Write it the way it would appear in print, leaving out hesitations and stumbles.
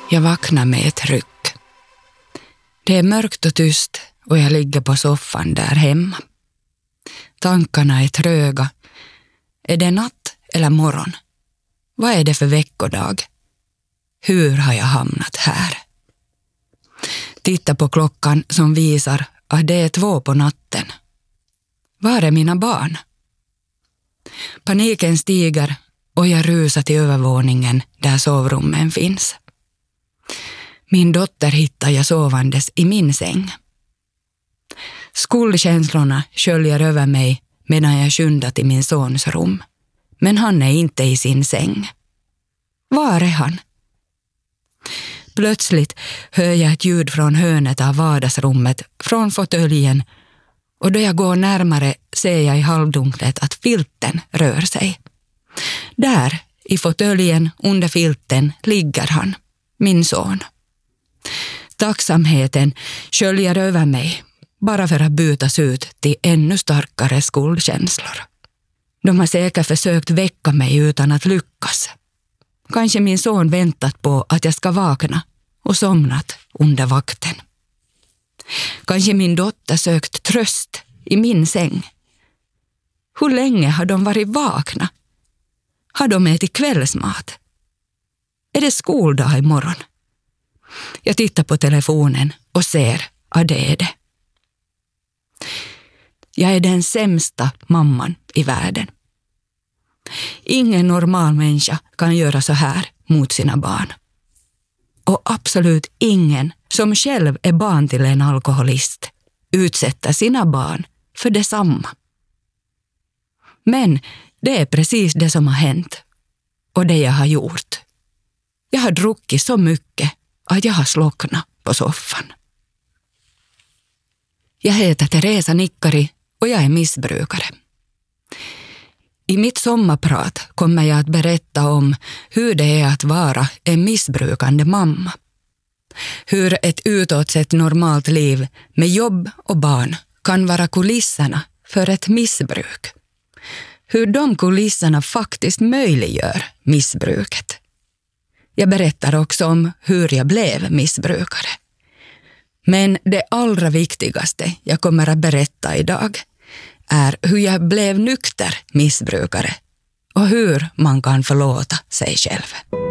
Jag vaknar med ett ryck. Det är mörkt och tyst och jag ligger på soffan där hemma. Tankarna är tröga. Är det natt eller morgon? Vad är det för veckodag? Hur har jag hamnat här? Titta på klockan som visar att det är 2 på natten. Var är mina barn? Paniken stiger och jag rusar till övervåningen där sovrummen finns. Min dotter hittar jag sovandes i min säng. Skuldkänslorna sköljer över mig medan jag skyndar till min sons rum. Men han är inte i sin säng. Var är han? Plötsligt hör jag ett ljud från hörnet av vardagsrummet, från fåtöljen, och då jag går närmare ser jag i halvdunklet att filten rör sig. Där, i fåtöljen under filten, ligger han, min son. Tacksamheten sköljer över mig, bara för att bytas ut till ännu starkare skuldkänslor. De har säkert försökt väcka mig utan att lyckas. Kanske min son väntat på att jag ska vakna och somnat under vakten. Kanske min dotter sökt tröst i min säng. Hur länge har de varit vakna? Har de ätit kvällsmat? Är det skoldag imorgon? Jag tittar på telefonen och ser att det är det. Jag är den sämsta mamman i världen. Ingen normal människa kan göra så här mot sina barn. Och absolut ingen som själv är barn till en alkoholist utsätter sina barn för detsamma. Men det är precis det som har hänt och det jag har gjort. Jag har druckit så mycket att jag har slocknat på soffan. Jag heter Teresa Nikkari och jag är missbrukare. I mitt sommarprat kommer jag att berätta om hur det är att vara en missbrukande mamma. Hur ett utåt sett normalt liv med jobb och barn kan vara kulisserna för ett missbruk. Hur de kulisserna faktiskt möjliggör missbruket. Jag berättar också om hur jag blev missbrukare. Men det allra viktigaste jag kommer att berätta idag är hur jag blev nykter missbrukare och hur man kan förlåta sig själv.